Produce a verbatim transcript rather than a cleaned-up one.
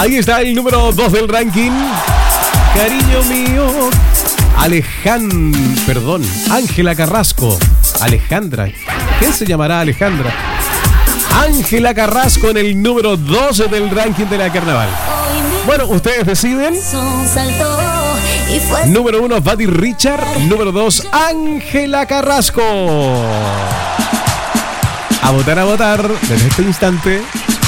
Ahí está el número dos del ranking. Cariño mío. Alejandra, perdón, Ángela Carrasco. Alejandra. ¿Quién se llamará Alejandra? Ángela Carrasco en el número doce del ranking de la Carnaval. Bueno, ustedes deciden. Número uno, Buddy Richard. Número dos, Ángela Carrasco. A votar, a votar desde este instante.